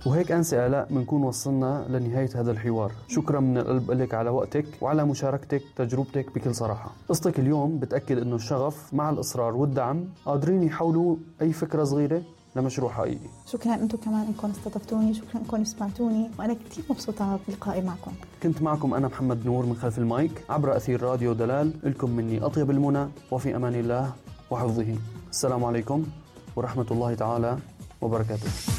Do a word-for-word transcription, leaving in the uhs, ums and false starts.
وهيك أنسة آلاء بنكون وصلنا لنهاية هذا الحوار. شكرا من القلب لك على وقتك وعلى مشاركتك تجربتك بكل صراحة. قصتك اليوم بتأكد أنه الشغف مع الإصرار والدعم قادرين يحولوا أي فكرة صغيرة لمشروع حقيقي. شكرا أنتم كمان إنكم استضفتوني، شكرا إنكم سمعتوني، وأنا كتير مبسوطة بلقائي معكم. كنت معكم أنا محمد نور من خلف المايك عبر أثير راديو دلال. لكم مني أطيب المنى وفي أمان الله وحفظه. السلام عليكم ورحمة الله تعالى وبركاته.